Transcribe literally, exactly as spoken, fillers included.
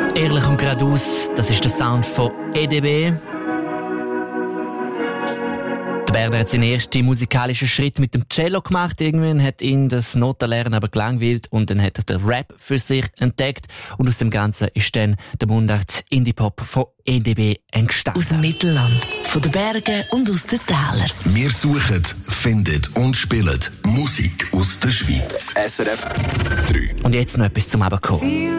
Ehrlich und geradeaus, das ist der Sound von E D B. Der Berner hat seinen ersten musikalischen Schritt mit dem Cello gemacht. Irgendwann hat ihn das Notenlernen aber gelangweilt und dann hat er den Rap für sich entdeckt. Und aus dem Ganzen ist dann der Mundart Indie-Pop von E D B entstanden. Aus dem Mittelland, von den Bergen und aus den Tälern. Wir suchen, finden und spielen Musik aus der Schweiz. S R F drei. Und jetzt noch etwas zum Abkommen.